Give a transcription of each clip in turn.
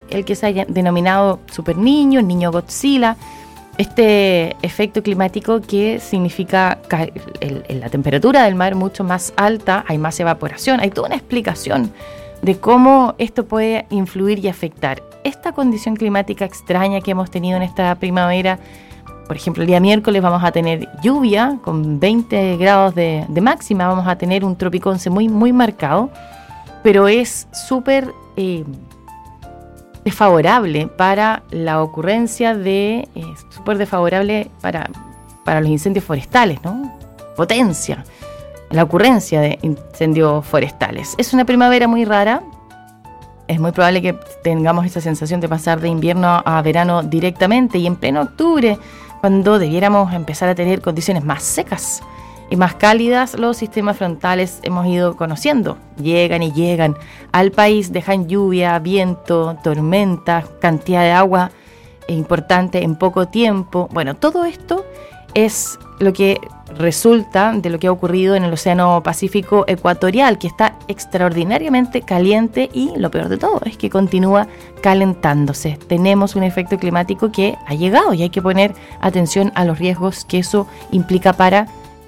el que se ha denominado Super Niño, Niño Godzilla. Este efecto climático que significa la temperatura del mar mucho más alta, hay más evaporación, hay toda una explicación de cómo esto puede influir y afectar. Esta condición climática extraña que hemos tenido en esta primavera, por ejemplo, el día miércoles vamos a tener lluvia con 20 grados de máxima, vamos a tener un tropiconce muy, muy marcado, pero es súper desfavorable para la ocurrencia súper desfavorable para los incendios forestales, ¿no? Potencia la ocurrencia de incendios forestales. Es una primavera muy rara. Es muy probable que tengamos esa sensación de pasar de invierno a verano directamente, y en pleno octubre, cuando debiéramos empezar a tener condiciones más secas y más cálidas, los sistemas frontales hemos ido conociendo. Llegan y llegan al país, dejan lluvia, viento, tormentas, cantidad de agua importante en poco tiempo. Bueno, todo esto es lo que resulta de lo que ha ocurrido en el Océano Pacífico ecuatorial, que está extraordinariamente caliente, y lo peor de todo es que continúa calentándose. Tenemos un efecto climático que ha llegado y hay que poner atención a los riesgos que eso implica para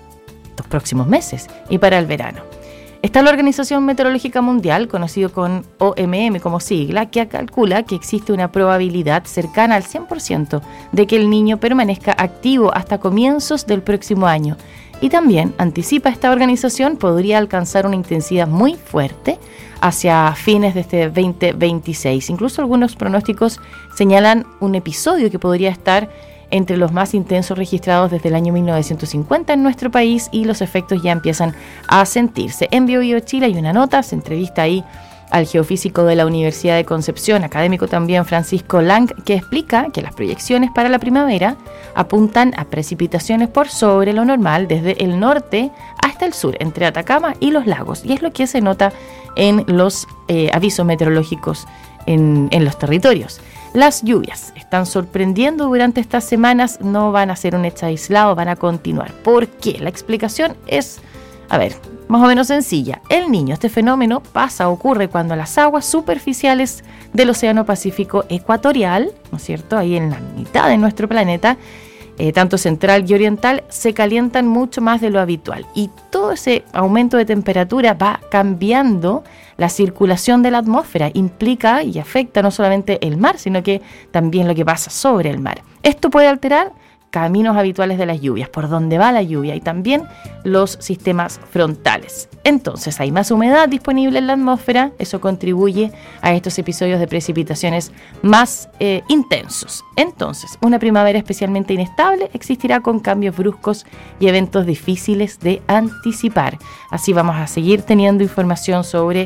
los próximos meses y para el verano. Está la Organización Meteorológica Mundial, conocido con OMM como sigla, que calcula que existe una probabilidad cercana al 100% de que el Niño permanezca activo hasta comienzos del próximo año. Y también anticipa esta organización podría alcanzar una intensidad muy fuerte hacia fines de este 2026. Incluso algunos pronósticos señalan un episodio que podría estar entre los más intensos registrados desde el año 1950 en nuestro país, y los efectos ya empiezan a sentirse. En BioBio Chile hay una nota, se entrevista ahí al geofísico de la Universidad de Concepción, académico también, Francisco Lang, que explica que las proyecciones para la primavera apuntan a precipitaciones por sobre lo normal desde el norte hasta el sur, entre Atacama y los lagos, y es lo que se nota en los avisos meteorológicos en los territorios. Las lluvias están sorprendiendo durante estas semanas, no van a ser un hecho aislado, van a continuar. ¿Por qué? La explicación es, más o menos sencilla. El Niño, este fenómeno ocurre cuando las aguas superficiales del Océano Pacífico ecuatorial, ¿no es cierto?, ahí en la mitad de nuestro planeta, tanto central y oriental, se calientan mucho más de lo habitual, y todo ese aumento de temperatura va cambiando la circulación de la atmósfera, implica y afecta no solamente el mar, sino que también lo que pasa sobre el mar. Esto puede alterar caminos habituales de las lluvias, por donde va la lluvia, y también los sistemas frontales. Entonces hay más humedad disponible en la atmósfera, eso contribuye a estos episodios de precipitaciones más intensos. Entonces, una primavera especialmente inestable existirá con cambios bruscos y eventos difíciles de anticipar. Así vamos a seguir teniendo información sobre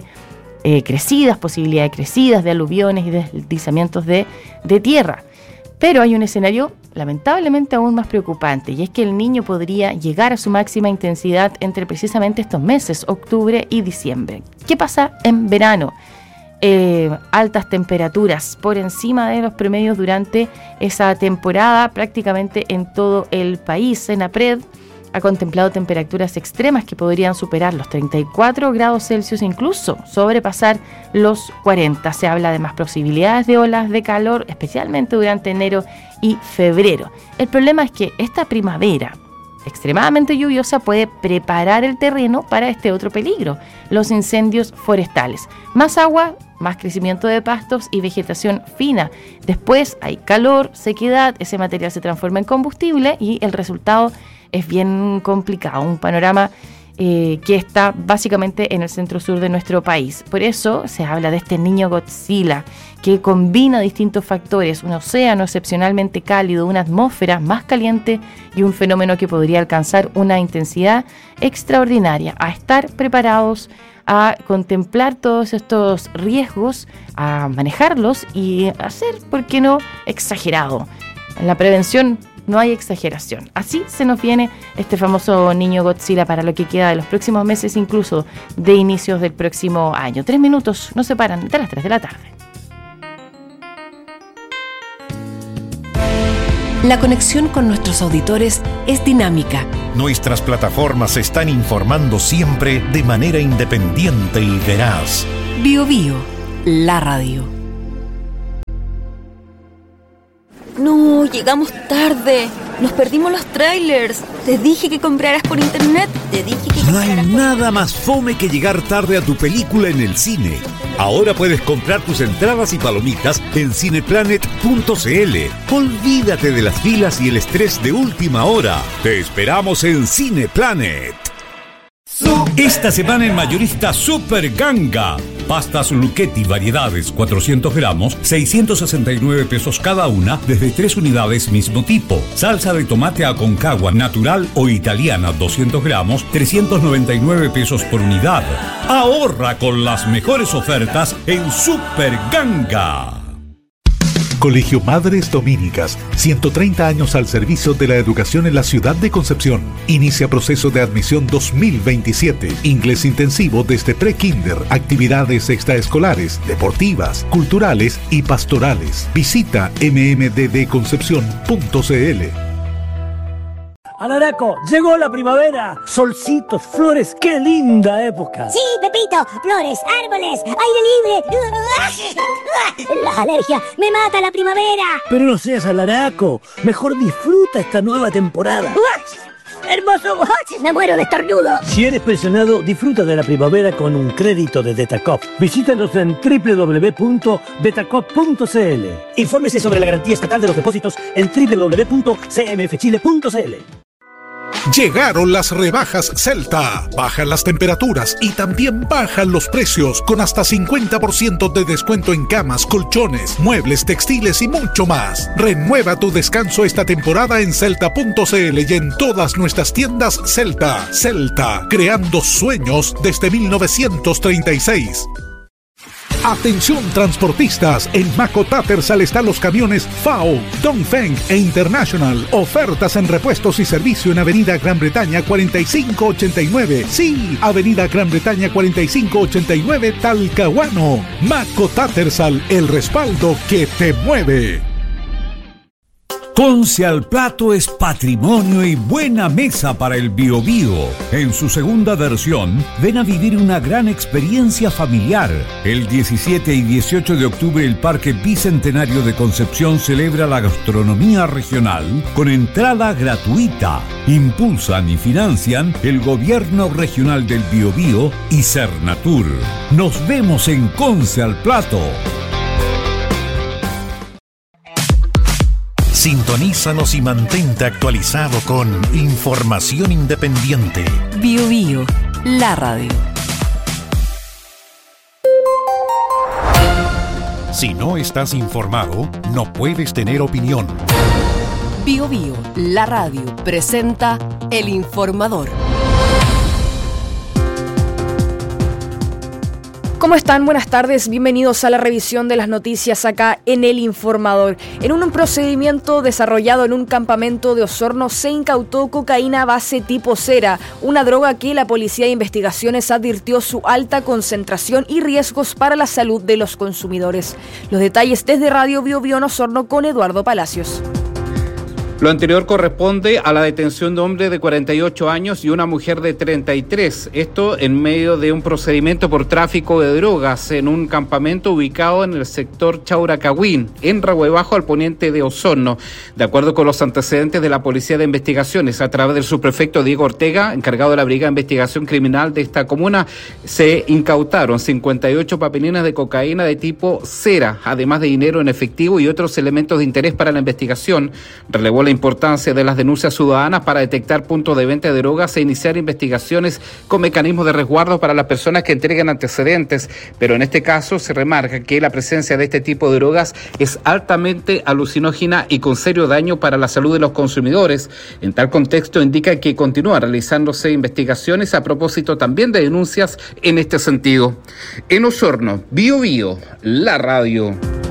posibilidades de crecidas, de aluviones y deslizamientos de tierra. Pero hay un escenario lamentablemente aún más preocupante, y es que el Niño podría llegar a su máxima intensidad entre precisamente estos meses, octubre y diciembre. ¿Qué pasa en verano? Altas temperaturas por encima de los promedios durante esa temporada prácticamente en todo el país. Senapred ha contemplado temperaturas extremas que podrían superar los 34 grados Celsius, incluso sobrepasar los 40. Se habla de más posibilidades de olas de calor, especialmente durante enero y febrero. El problema es que esta primavera extremadamente lluviosa puede preparar el terreno para este otro peligro, los incendios forestales. Más agua, más crecimiento de pastos y vegetación fina. Después hay calor, sequedad, ese material se transforma en combustible y el resultado es bien complicado, un panorama que está básicamente en el centro-sur de nuestro país. Por eso se habla de este Niño Godzilla, que combina distintos factores, un océano excepcionalmente cálido, una atmósfera más caliente y un fenómeno que podría alcanzar una intensidad extraordinaria. A estar preparados, a contemplar todos estos riesgos, a manejarlos y a ser, ¿por qué no?, exagerado. En la prevención no hay exageración. Así se nos viene este famoso Niño Godzilla para lo que queda de los próximos meses, incluso de inicios del próximo año. 3 minutos nos separan de las 3 de la tarde. La conexión con nuestros auditores es dinámica. Nuestras plataformas están informando siempre de manera independiente y veraz. BioBio, la radio. No, llegamos tarde. Nos perdimos los trailers. Te dije que compraras por internet. No hay nada más fome que llegar tarde a tu película en el cine. Ahora puedes comprar tus entradas y palomitas en cineplanet.cl. Olvídate de las filas y el estrés de última hora. Te esperamos en Cineplanet. Esta semana en Mayorista Super Ganga. Pastas Lucchetti variedades 400 gramos, 669 pesos cada una, desde 3 unidades mismo tipo. Salsa de tomate Aconcagua natural o italiana 200 gramos, 399 pesos por unidad. Ahorra con las mejores ofertas en Super Ganga. Colegio Madres Dominicas, 130 años al servicio de la educación en la ciudad de Concepción. Inicia proceso de admisión 2027. Inglés intensivo desde pre-kinder, actividades extraescolares, deportivas, culturales y pastorales. Visita mmddconcepción.cl. Alaraco, llegó la primavera. Solcitos, flores, qué linda época. Sí, Pepito, flores, árboles, aire libre. La alergia me mata la primavera. Pero no seas alaraco, mejor disfruta esta nueva temporada. ¡Hermoso! Me muero de estornudo. Si eres pensionado, disfruta de la primavera con un crédito de Detacop. Visítanos en www.detacop.cl. Infórmese sobre la garantía estatal de los depósitos en www.cmfchile.cl. Llegaron las rebajas Celta. Bajan las temperaturas y también bajan los precios con hasta 50% de descuento en camas, colchones, muebles, textiles y mucho más. Renueva tu descanso esta temporada en celta.cl y en todas nuestras tiendas Celta. Celta, creando sueños desde 1936. Atención transportistas, en Maco Tattersall están los camiones FAO, Dongfeng e International. Ofertas en repuestos y servicio en Avenida Gran Bretaña 4589. Sí, Avenida Gran Bretaña 4589 Talcahuano. Maco Tattersall, el respaldo que te mueve. Conce al Plato es patrimonio y buena mesa para el Biobío. En su segunda versión, ven a vivir una gran experiencia familiar. El 17 y 18 de octubre el Parque Bicentenario de Concepción celebra la gastronomía regional con entrada gratuita. Impulsan y financian el Gobierno Regional del Biobío y Cernatur. Nos vemos en Conce al Plato. Sintonízanos y mantente actualizado con información independiente. Biobío, la radio. Si no estás informado, no puedes tener opinión. Biobío, la radio, presenta El Informador. ¿Cómo están? Buenas tardes, bienvenidos a la revisión de las noticias acá en El Informador. En un procedimiento desarrollado en un campamento de Osorno se incautó cocaína base tipo cera, una droga que la Policía de Investigaciones advirtió su alta concentración y riesgos para la salud de los consumidores. Los detalles desde Radio Biobío en Osorno con Eduardo Palacios. Lo anterior corresponde a la detención de un hombre de 48 años y una mujer de 33. Esto en medio de un procedimiento por tráfico de drogas en un campamento ubicado en el sector Chauracahuín, en Rahuebajo, al poniente de Osorno. De acuerdo con los antecedentes de la Policía de Investigaciones, a través del subprefecto Diego Ortega, encargado de la Brigada de Investigación Criminal de esta comuna, se incautaron 58 papelinas de cocaína de tipo cera, además de dinero en efectivo y otros elementos de interés para la investigación. Relevó la importancia de las denuncias ciudadanas para detectar puntos de venta de drogas e iniciar investigaciones con mecanismos de resguardo para las personas que entreguen antecedentes, pero en este caso se remarca que la presencia de este tipo de drogas es altamente alucinógena y con serio daño para la salud de los consumidores. En tal contexto indica que continúan realizándose investigaciones a propósito también de denuncias en este sentido. En Osorno, Biobío, la radio.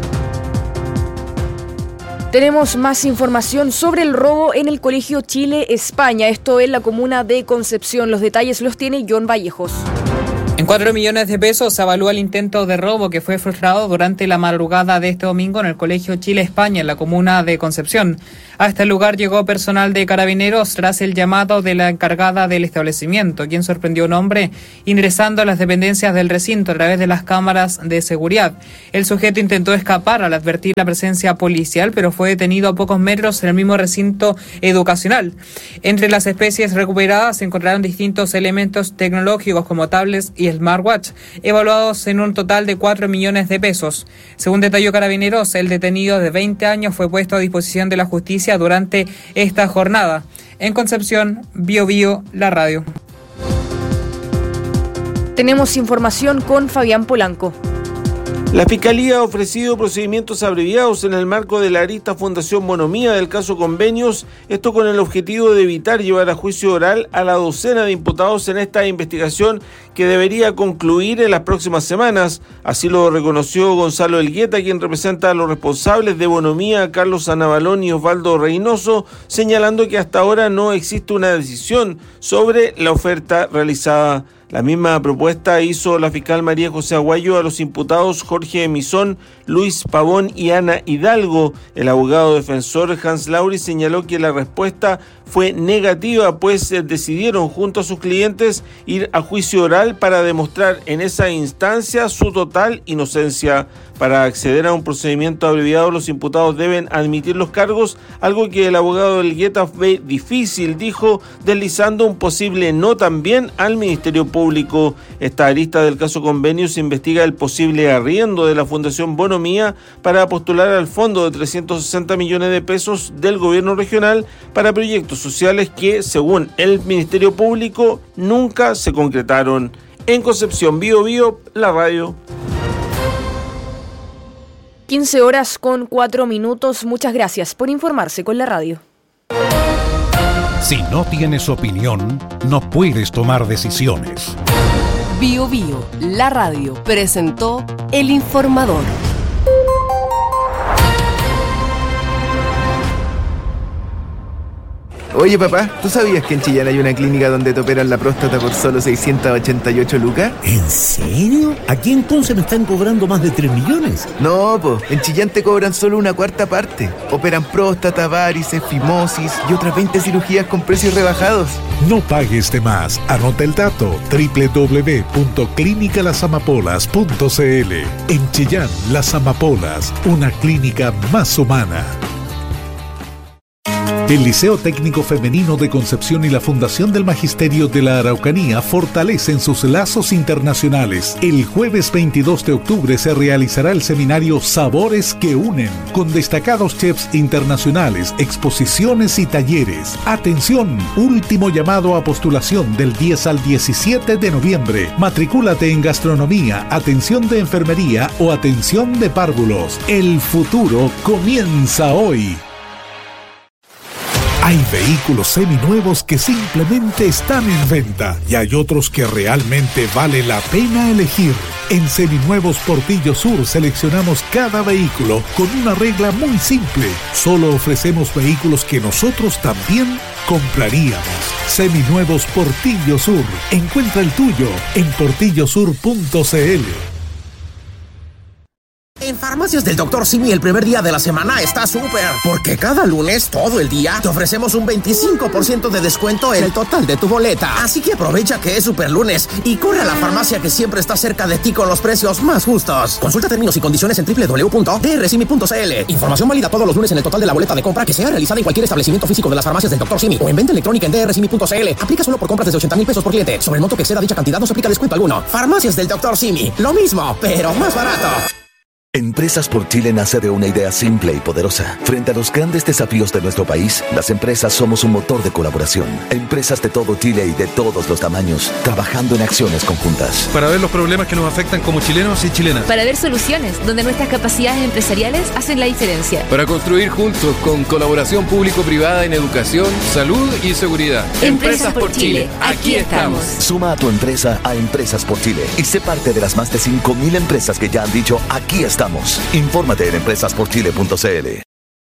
Tenemos más información sobre el robo en el Colegio Chile España, esto en la comuna de Concepción. Los detalles los tiene John Vallejos. En 4 millones de pesos se evalúa el intento de robo que fue frustrado durante la madrugada de este domingo en el Colegio Chile-España, en la comuna de Concepción. A este lugar llegó personal de Carabineros tras el llamado de la encargada del establecimiento, quien sorprendió a un hombre ingresando a las dependencias del recinto a través de las cámaras de seguridad. El sujeto intentó escapar al advertir la presencia policial, pero fue detenido a pocos metros en el mismo recinto educacional. Entre las especies recuperadas se encontraron distintos elementos tecnológicos como tablets y smartwatch, evaluados en un total de 4 millones de pesos. Según detalló Carabineros, el detenido de 20 años fue puesto a disposición de la justicia durante esta jornada. En Concepción, Bio Bio, la radio. Tenemos información con Fabián Polanco. La Fiscalía ha ofrecido procedimientos abreviados en el marco de la arista Fundación Bonomía del caso Convenios, esto con el objetivo de evitar llevar a juicio oral a la docena de imputados en esta investigación que debería concluir en las próximas semanas. Así lo reconoció Gonzalo Elgueta, quien representa a los responsables de Bonomía, Carlos Anabalón y Osvaldo Reynoso, señalando que hasta ahora no existe una decisión sobre la oferta realizada. La misma propuesta hizo la fiscal María José Aguayo a los imputados Jorge Misón, Luis Pavón y Ana Hidalgo. El abogado defensor Hans Lauri señaló que la respuesta fue negativa, pues decidieron junto a sus clientes ir a juicio oral para demostrar en esa instancia su total inocencia. Para acceder a un procedimiento abreviado, los imputados deben admitir los cargos, algo que el abogado Elgueta ve difícil, dijo, deslizando un posible no también al Ministerio Público. Esta arista del caso Convenios investiga el posible arriendo de la Fundación Bonomía para postular al fondo de 360 millones de pesos del gobierno regional para proyectos sociales que, según el Ministerio Público, nunca se concretaron. En Concepción, Bio Bio, la radio. 15 horas con 4 minutos. Muchas gracias por informarse con la radio. Si no tienes opinión, no puedes tomar decisiones. Bio Bio, la radio, presentó El Informador. Oye papá, ¿tú sabías que en Chillán hay una clínica donde te operan la próstata por solo 688 lucas? ¿En serio? Aquí en Conce me están cobrando más de 3 millones. No, po, en Chillán te cobran solo una cuarta parte. Operan próstata, varices, fimosis y otras 20 cirugías con precios rebajados. No pagues de más. Anota el dato: www.clinicalasamapolas.cl. En Chillán, Las Amapolas, una clínica más humana. El Liceo Técnico Femenino de Concepción y la Fundación del Magisterio de la Araucanía fortalecen sus lazos internacionales. El jueves 22 de octubre se realizará el seminario Sabores que Unen, con destacados chefs internacionales, exposiciones y talleres. Atención, último llamado a postulación del 10 al 17 de noviembre. Matricúlate en gastronomía, atención de enfermería o atención de párvulos. El futuro comienza hoy. Hay vehículos seminuevos que simplemente están en venta y hay otros que realmente vale la pena elegir. En Seminuevos Portillo Sur seleccionamos cada vehículo con una regla muy simple. Solo ofrecemos vehículos que nosotros también compraríamos. Seminuevos Portillo Sur. Encuentra el tuyo en portillosur.cl. En Farmacias del Dr. Simi el primer día de la semana está súper, porque cada lunes, todo el día, te ofrecemos un 25% de descuento en el total de tu boleta. Así que aprovecha que es super lunes y corre a la farmacia que siempre está cerca de ti con los precios más justos. Consulta términos y condiciones en www.drsimi.cl. Información válida todos los lunes en el total de la boleta de compra que sea realizada en cualquier establecimiento físico de las Farmacias del Dr. Simi o en venta electrónica en drsimi.cl. Aplica solo por compras desde 80,000 pesos por cliente. Sobre el monto que exceda dicha cantidad no se aplica descuento alguno. Farmacias del Dr. Simi. Lo mismo, pero más barato. Empresas por Chile nace de una idea simple y poderosa. Frente a los grandes desafíos de nuestro país, las empresas somos un motor de colaboración. Empresas de todo Chile y de todos los tamaños, trabajando en acciones conjuntas. Para ver los problemas que nos afectan como chilenos y chilenas. Para ver soluciones donde nuestras capacidades empresariales hacen la diferencia. Para construir juntos con colaboración público-privada en educación, salud y seguridad. Empresas por Chile, aquí estamos. Suma a tu empresa a Empresas por Chile y sé parte de las más de 5.000 empresas que ya han dicho aquí estamos. Infórmate en empresasporchile.cl.